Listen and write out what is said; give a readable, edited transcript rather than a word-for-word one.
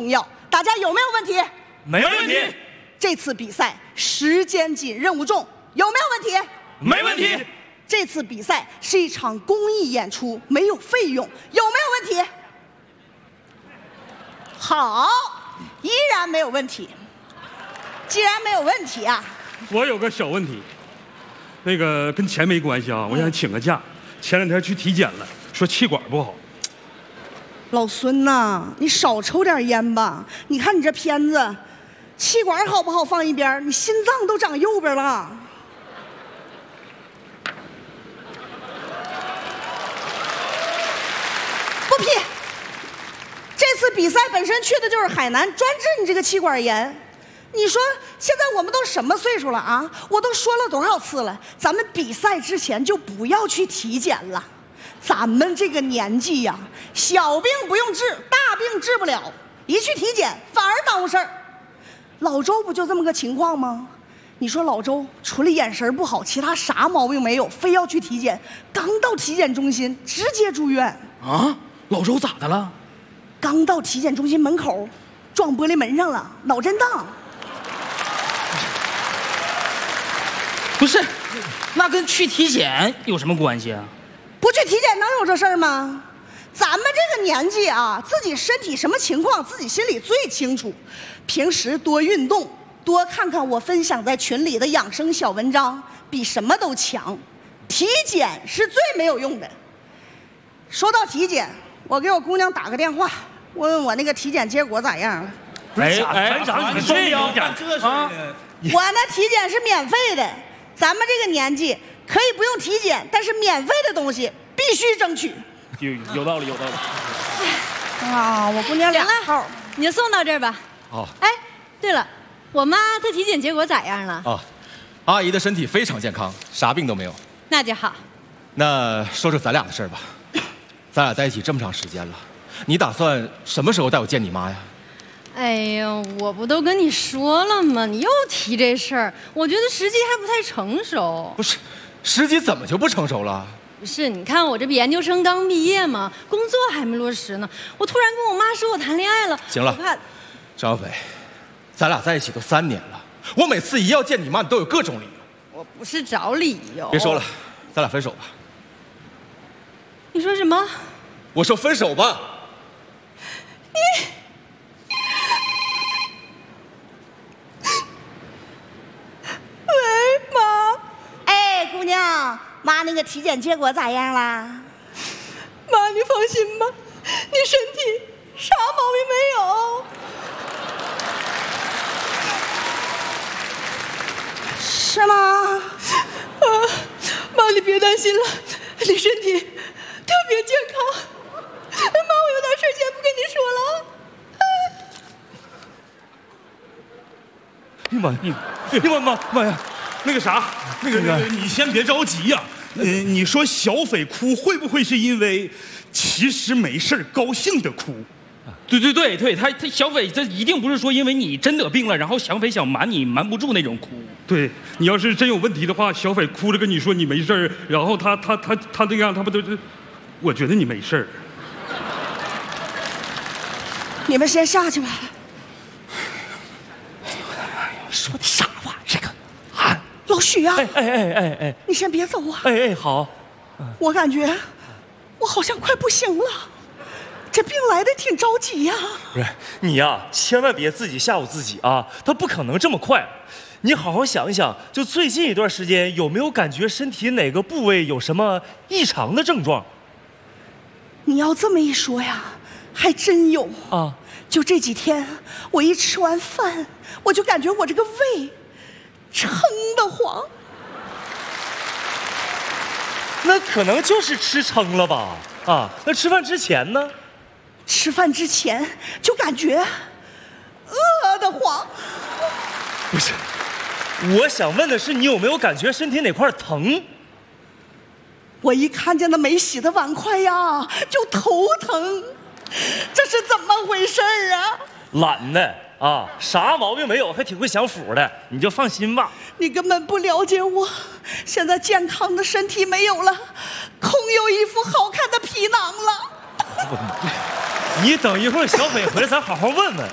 重要。大家有没有问题？ 没问题。 这次比赛时间紧，任务重，有没有问题？ 没问题。 这次比赛是一场公益演出，没有费用，有没有问题？好，依然没有问题。既然没有问题啊， 我有个小问题，那个跟钱没关系啊，我想请个假。前2天去体检了，说气管不好。 老孙呐，你少抽点烟吧。你看你这片子，气管好不好放一边，你心脏都长右边了。不批。这次比赛本身去的就是海南，专治你这个气管炎。你说现在我们都什么岁数了啊？我都说了多少次了，咱们比赛之前就不要去体检了。咱们这个年纪呀，小病不用治，大病治不了，一去体检反而耽误事儿。老周不就这么个情况吗？你说老周除了眼神不好，其他啥毛病没有，非要去体检，刚到体检中心直接住院。 啊，老周咋的了？ 刚到体检中心门口，撞玻璃门上了，脑震荡。 不是，那跟去体检有什么关系啊？ 不去体检能有这事儿吗？咱们这个年纪啊，自己身体什么情况，自己心里最清楚。平时多运动，多看看我分享在群里的养生小文章，比什么都强。体检是最没有用的。说到体检，我给我姑娘打个电话，问问我那个体检结果咋样了。 团长，你这样啊？ 我那体检是免费的，咱们这个年纪可以不用体检，但是免费的东西必须争取。 有道理，有道理。 啊，我姑娘2号， 你就送到这儿吧。 好。 哎，对了，我妈的体检结果咋样了？ 啊，阿姨的身体非常健康，啥病都没有。 那就好。 那说说咱俩的事儿吧。咱俩在一起这么长时间了，你打算什么时候带我见你妈呀？ 哎呦，我不都跟你说了吗？你又提这事儿，我觉得时机还不太成熟。 不是，时机怎么就不成熟了？ 不是，你看我这不研究生刚毕业嘛，工作还没落实呢。我突然跟我妈说我谈恋爱了。 行了，张小斐，咱俩在一起都3年了，我每次一要见你妈，你都有各种理由。 我不是找理由。 别说了，咱俩分手吧。 你说什么？ 我说分手吧。 你。喂，妈。哎，姑娘，妈那个体检结果咋样啦？妈，你放心吧，你身体啥毛病没有。是吗？妈，你别担心了，你身体特别健康。妈，我有点事先不跟你说了。 妈呀，那个啥，那个你先别着急呀。你说小斐哭会不会是因为其实没事高兴的哭？ 对，他小斐这一定不是说因为你真得病了，然后小斐想瞒你瞒不住那种哭。 对，你要是真有问题的话，小斐哭着跟你说你没事，然后他那样，他不都？我觉得你没事。 你们先下去吧。 说的啥话？这个啊， 老许啊！ 哎， 你先别走啊！ 好。 我感觉我好像快不行了，这病来的挺着急呀。 不是你呀，千万别自己吓唬自己啊！他不可能这么快。你好好想一想，就最近一段时间有没有感觉身体哪个部位有什么异常的症状？ 你要这么一说呀，还真有啊！ 就这几天，我一吃完饭，我就感觉我这个胃撑得慌。 那可能就是吃撑了吧？啊，那吃饭之前呢？ 吃饭之前就感觉饿得慌。 不是，我想问的是，你有没有感觉身体哪块疼？ 我一看见那没洗的碗筷呀，就头疼，这是怎么回事啊？ 懒的啊，啥毛病没有，还挺会享福的，你就放心吧。 你根本不了解我，现在健康的身体没有了，空有一副好看的皮囊了。 你等一会儿小斐回来，咱好好问问。